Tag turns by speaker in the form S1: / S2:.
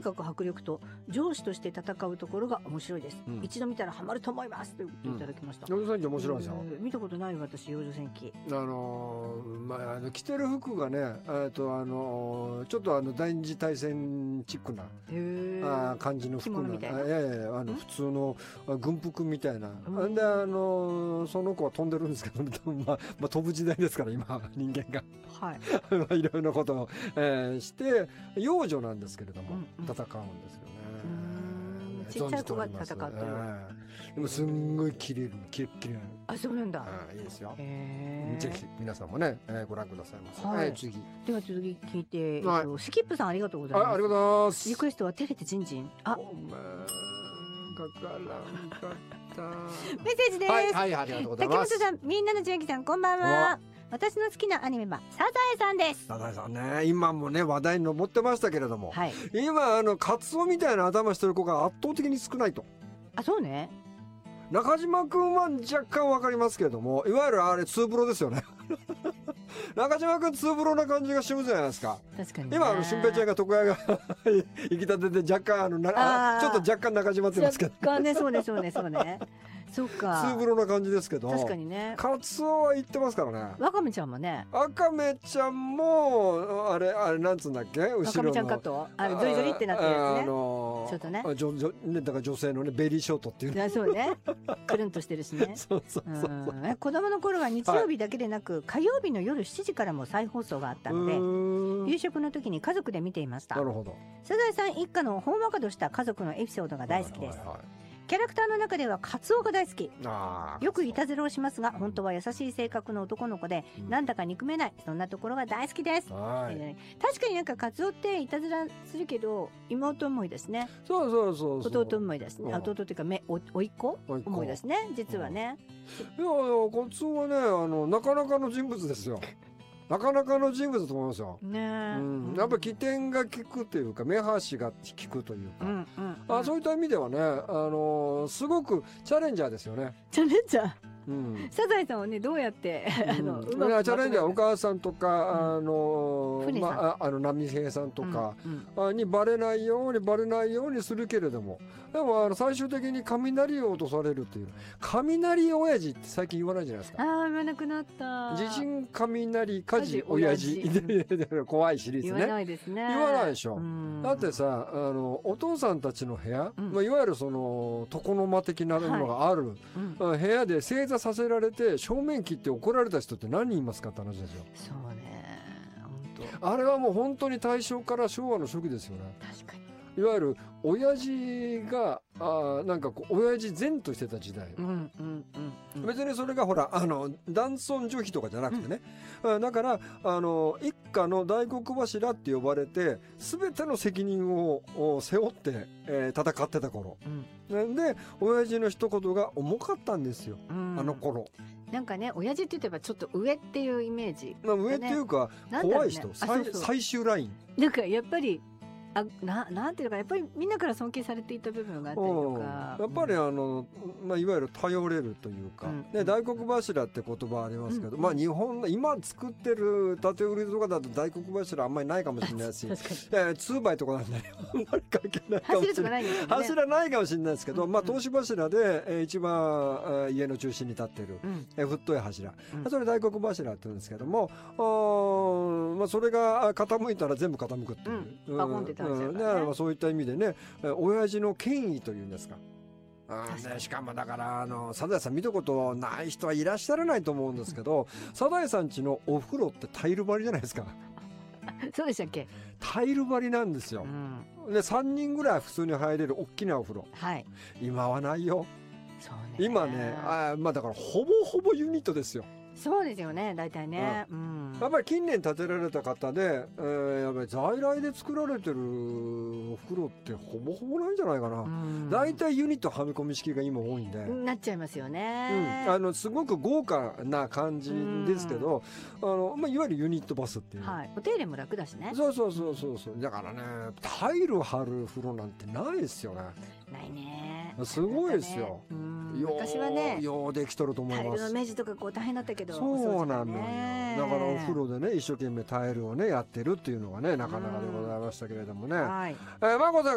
S1: かく迫力と上司として戦うところが面白いです、一度見たらハマると思いますということをいただきました。
S2: 幼女戦記面白いですよ。
S1: 見たことない私幼女戦記。
S2: 着てる服がねちょっと第二次大戦チックな感じの服な普通の軍服みたいな、でその子は飛んでるんですけど、飛ぶ時代ですから今人間がいろいろなことを、して幼女なんですけれども、戦うんですよね。
S1: ちっちゃい子が戦ってる、
S2: でもすんごいキレッキレな。
S1: あ、そうなんだ。
S2: いいですよ。ぜひ皆さんもね、ご覧くださいませ。次
S1: では次聞いて、スキップさんありがとうございます。
S2: ありがとうございます。
S1: リクエストは照れてジンジン。
S2: かからんかった
S1: メッセージです。
S2: ありがとうございます。
S1: 竹本さん、みんなの千秋さん、こんばんは。私の好きなアニメはサザエさんです。
S2: サザエさんね、今もね話題に上ってましたけれども、今カツオみたいな頭してる子が圧倒的に少ないと。
S1: あ、そうね。
S2: 中島君は若干わかりますけれども、いわゆるあれツーブロですよね。中島君ツーブロな感じがしむじゃないですか。
S1: 確かに、
S2: 今俊平ちゃんが床屋が行きたてで若干ちょっと若干中島ってますけど。
S1: 若干ね、そうね。そうか。
S2: ツーブロな感じですけど。
S1: 確かにね。
S2: カツオは言ってますからね。
S1: ワカメちゃんもね。
S2: ワカメちゃんもあれなんつうんだっけ？後ろの。
S1: ワカメちゃんカット？ゾリゾリってなってるやつね。ちょっとね。
S2: だから女性のねベリーショートっていう。
S1: そうね。くるんとしてるしね。
S2: そう。
S1: 子供の頃は日曜日だけでなく火曜日の夜7時からも再放送があったので、夕食の時に家族で見ていました。
S2: なるほど。
S1: サザエさん一家のほんわかとした家族のエピソードが大好きです。キャラクターの中ではカツオが大好き。よくいたずらをしますが本当は優しい性格の男の子で、なんだか憎めない、そんなところが大好きです。確かになんかカツオっていたずらするけど妹思いですね。
S2: そう
S1: 弟思いですね。弟っていうかおいっ子思いですね、実はね。
S2: いやカツオはねなかなかの人物ですよ。なかなかの人物だと思いますよ。やっぱ起点が効くというか目端が効くというか、そういった意味ではねすごくチャレンジャーですよね。
S1: チャレンジャー。サザエさんはねどうやって
S2: チャレンジャーお母さんとか波平さんとかにバレないようにするけれども、でも最終的に雷を落とされるっていう。雷親父って最近言わないじゃないですか。
S1: 言わなくなった。
S2: 地震雷火事親父怖いシリーズね。
S1: 言わないですね。
S2: 言わないでしょ。だってさお父さんたちの部屋、いわゆるその床の間的なものがある部屋で正座させられて正面切って怒られた人って何人いますかって話ですよ。
S1: そうね、
S2: 本当。あれはもう本当に大正から昭和の初期ですよね。
S1: 確かに。
S2: いわゆる親父がなんか親父善としてた時代、別にそれがほら男尊女卑とかじゃなくてね、だから一家の大黒柱って呼ばれて全ての責任を背負って、戦ってた頃、で親父の一言が重かったんですよ、あの頃。
S1: なんかね、親父って言えばちょっと上っていうイメージ、
S2: 上っていうか怖い人、最終ライン。
S1: なんかやっぱりなんていうか、やっぱりみんなから尊敬されていた部分があったりとか、
S2: やっぱりいわゆる頼れるというか、大黒柱って言葉ありますけど、日本の今作ってる建て売りとかだと大黒柱あんまりないかもしれないし、2倍とかなんだよ、あんまり関係ないかもしれない。柱ないかもしれないですけど、投資柱で一番家の中心に立ってる太い柱、それ大黒柱って言うんですけども、それが傾いたら全部傾くっていう。そういった意味でね、親父の権威というんですか。しかもだからサザエさん見たことない人はいらっしゃらないと思うんですけど、サザエさん家のお風呂ってタイル張りじゃないですか。
S1: そうでしたっけ。
S2: タイル張りなんですよ、で3人ぐらい普通に入れる大きなお風呂、今はないよ。今ねだからほぼほぼユニットですよ。
S1: そうですよね、大体ね。
S2: やっぱり近年建てられた方で、やっぱり在来で作られてるお風呂ってほぼほぼないんじゃないかな。大体ユニットはみ込み式が今多いんで
S1: なっちゃいますよね。
S2: すごく豪華な感じですけど、いわゆるユニットバスっていう、
S1: お手入れも楽だしね。
S2: そうだからね、タイル張る風呂なんてないですよね。
S1: ないね。
S2: すごいですよ。
S1: 昔はね、
S2: ようできとると思います。
S1: タイルの目地とか大変だったけど。
S2: そうなのよ。だからお風呂でね一生懸命タイルをねやってるっていうのがねなかなかでございましたけれどもね。まこさん